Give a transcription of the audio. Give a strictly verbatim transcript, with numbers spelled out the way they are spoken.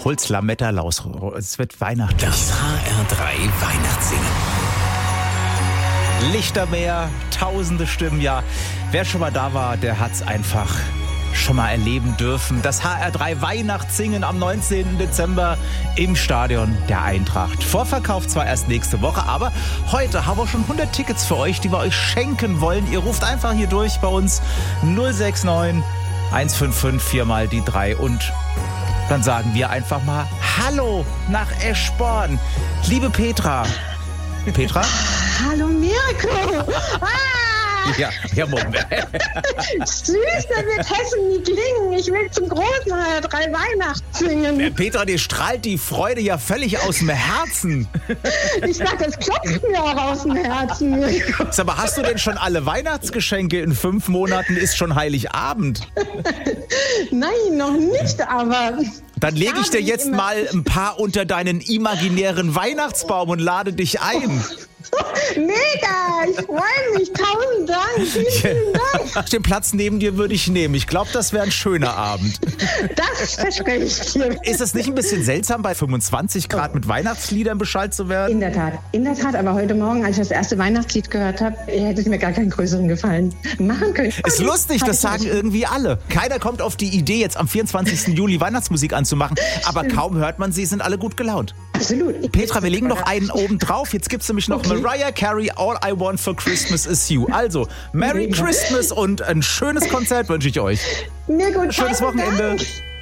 hol's Lametta raus. Es wird Weihnachten. Das H R drei Weihnachtssingen. Lichtermeer, tausende Stimmen, ja. Wer schon mal da war, der hat's einfach schon mal erleben dürfen. Das H R drei Weihnachtssingen am neunzehnten Dezember im Stadion der Eintracht. Vorverkauf zwar erst nächste Woche, aber heute haben wir schon hundert Tickets für euch, die wir euch schenken wollen. Ihr ruft einfach hier durch bei uns null sechs neun eins fünf fünf vier mal die drei und dann sagen wir einfach mal Hallo nach Eschborn. Liebe Petra. Petra? Hallo Mirko! Ah! Ja, ja, Moment. Süß, da wird Hessen nie klingen. Ich will zum großen H R drei Weihnachtssingen. Petra, dir strahlt die Freude ja völlig aus dem Herzen. Ich sag, das klopft mir auch aus dem Herzen, Mirko. Sag mal, hast du denn schon alle Weihnachtsgeschenke? In fünf Monaten ist schon Heiligabend. Nein, noch nicht, aber... Dann lege ich dir jetzt mal ein paar unter deinen imaginären Weihnachtsbaum und lade dich ein. Mega, ich freue mich. Tausend Dank, vielen, vielen Dank. Den Platz neben dir würde ich nehmen. Ich glaube, das wäre ein schöner Abend. Das verspreche ich dir. Ist es nicht ein bisschen seltsam, bei fünfundzwanzig Grad mit Weihnachtsliedern Bescheid zu werden? In der Tat, in der Tat. Aber heute Morgen, als ich das erste Weihnachtslied gehört habe, hätte es mir gar keinen größeren Gefallen machen können. Ist lustig, das sagen irgendwie alle. Keiner kommt auf die Idee, jetzt am vierundzwanzigsten Juli Weihnachtsmusik anzumachen. Aber kaum hört man sie, sind alle gut gelaunt. Absolut. Petra, wir legen noch einen oben drauf. Jetzt gibt's nämlich noch okay. Mariah Carey, All I Want for Christmas is You. Also, Merry Christmas und ein schönes Konzert wünsche ich euch. Mir gut. Schönes Wochenende. Dank.